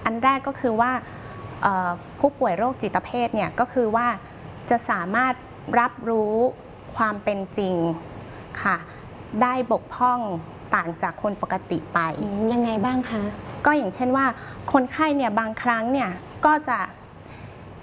อันแรกก็คือว่าผู้ป่วยโรคจิตเภทเนี่ยก็คือว่าจะสามารถรับรู้ความเป็นจริงค่ะได้บกพร่องต่างจากคนปกติไปยังไงบ้างคะก็อย่างเช่นว่าคนไข้เนี่ยบางครั้งเนี่ยก็จะ